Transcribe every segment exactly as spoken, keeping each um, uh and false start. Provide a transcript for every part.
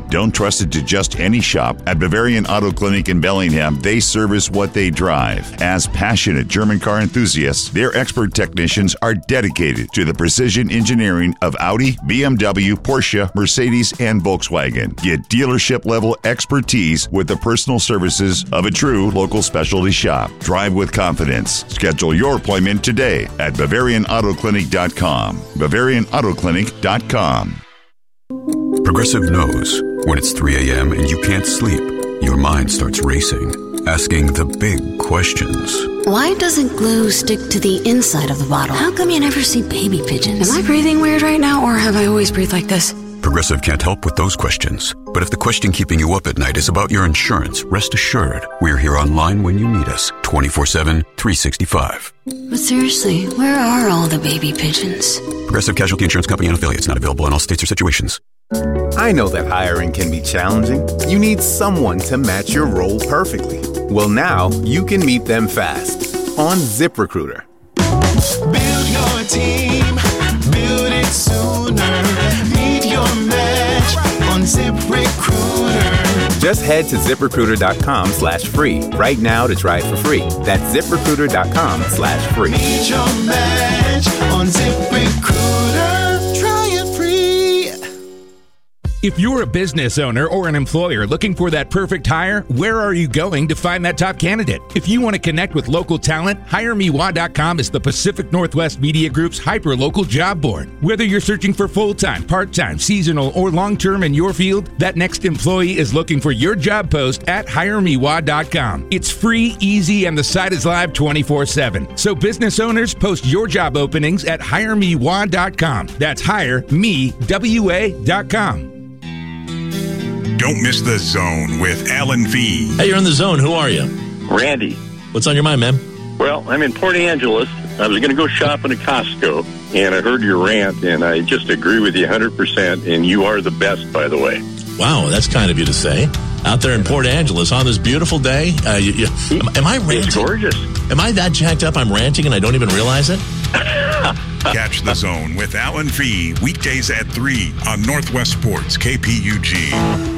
Don't trust it to just any shop. At Bavarian Auto Clinic in Bellingham, they service what they drive. As passionate German car enthusiasts, their expert technicians are dedicated to the precision engineering of Audi, B M W, Porsche, Mercedes, and Volkswagen. Get dealership-level expertise with the personal services of a true local specialty shop. Drive with confidence. Schedule your appointment today at Bavarian Auto Clinic dot com. Bavarian Auto Clinic dot com. Progressive knows when it's three a.m. and you can't sleep, your mind starts racing, asking the big questions. Why doesn't glue stick to the inside of the bottle? How come you never see baby pigeons? Am I breathing weird right now, or have I always breathed like this? Progressive can't help with those questions. But if the question keeping you up at night is about your insurance, rest assured, we're here online when you need us, twenty-four seven, three sixty-five. But seriously, where are all the baby pigeons? Progressive Casualty Insurance Company and affiliates, not available in all states or situations. I know that hiring can be challenging. You need someone to match your role perfectly. Well, now you can meet them fast on ZipRecruiter. Build your team, build it sooner. Meet your match on ZipRecruiter. Just head to ZipRecruiter.com slash free right now to try it for free. That's ZipRecruiter.com slash free. Meet your match on ZipRecruiter. Try it free. If you're a business owner or an employer looking for that perfect hire, where are you going to find that top candidate? If you want to connect with local talent, Hire Me Wah dot com is the Pacific Northwest Media Group's hyper-local job board. Whether you're searching for full-time, part-time, seasonal, or long-term in your field, that next employee is looking for your job post at Hire Me Wah dot com. It's free, easy, and the site is live twenty-four seven. So business owners, post your job openings at Hire Me Wah dot com. That's Hire Me W A dot com. Don't miss The Zone with Alan V. Hey, you're in The Zone. Who are you? Randy. What's on your mind, man? Well, I'm in Port Angeles. I was going to go shopping at Costco, and I heard your rant, and I just agree with you one hundred percent, and you are the best, by the way. Wow, that's kind of you to say. Out there in Port Angeles on this beautiful day. Uh, you, you, am, am I ranting? It's gorgeous. Am I that jacked up I'm ranting and I don't even realize it? Catch The Zone with Alan V. weekdays at three on Northwest Sports K P U G.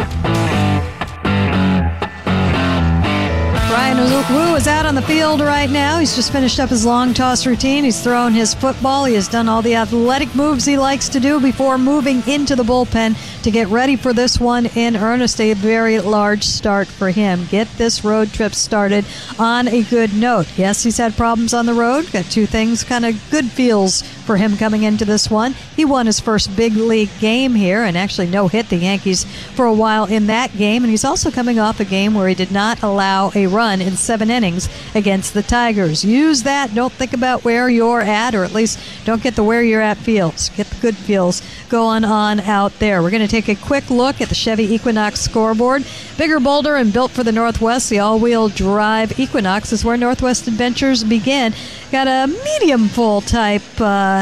Ryan Wu is out on the field right now. He's just finished up his long toss routine. He's thrown his football. He has done all the athletic moves he likes to do before moving into the bullpen to get ready for this one in earnest. A very large start for him. Get this road trip started on a good note. Yes, he's had problems on the road. Got two things, kind of good feels for him coming into this one. He won his first big league game here and actually no-hit the Yankees for a while in that game. And he's also coming off a game where he did not allow a run in seven innings against the Tigers. Use that. Don't think about where you're at, or at least don't get the where you're at feels. Get the good feels going on out there. We're going to take a quick look at the Chevy Equinox scoreboard. Bigger, bolder, and built for the Northwest, the all-wheel drive Equinox is where Northwest adventures begin. Got a medium full type uh,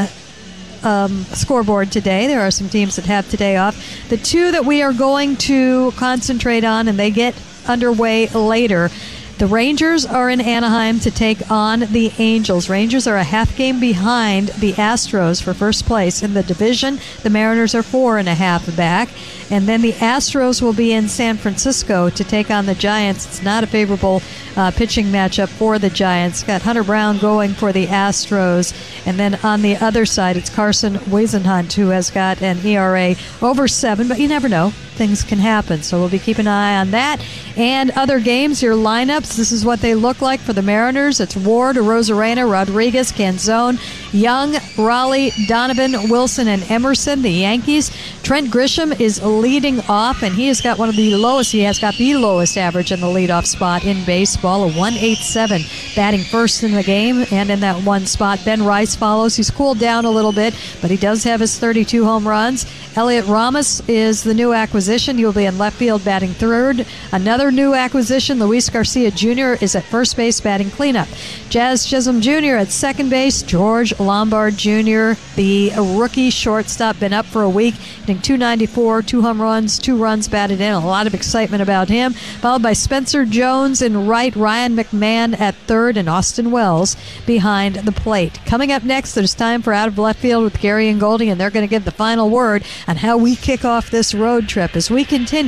um, scoreboard today. There are some teams that have today off. The two that we are going to concentrate on, and they get underway later. The Rangers are in Anaheim to take on the Angels. Rangers are a half game behind the Astros for first place in the division. The Mariners are four and a half back. And then the Astros will be in San Francisco to take on the Giants. It's not a favorable uh, pitching matchup for the Giants. Got Hunter Brown going for the Astros. And then on the other side, it's Carson Wisenhunt, who has got an E R A over seven. But you never know. Things can happen. So we'll be keeping an eye on that. And other games, your lineups, this is what they look like for the Mariners. It's Ward, Rosarena, Rodriguez, Canzone, Young, Raleigh, Donovan, Wilson, and Emerson. The Yankees, Trent Grisham is leading off, and he has got one of the lowest, he has got the lowest average in the leadoff spot in baseball, a one eighty-seven, batting first in the game and in that one spot. Ben Rice follows. He's cooled down a little bit, but he does have his thirty-two home runs. Elliot Ramos is the new acquisition. He will be in left field batting third. Another new acquisition, Luis Garcia Junior, is at first base batting cleanup. Jazz Chisholm Junior at second base. George Lombard Junior, the rookie shortstop, been up for a week, hitting two ninety-four, two home runs, two runs batted in. A lot of excitement about him. Followed by Spencer Jones in right, Ryan McMahon at third, and Austin Wells behind the plate. Coming up next, there's time for Out of Left Field with Gary and Goldie, and they're going to give the final word on how we kick off this road trip as we continue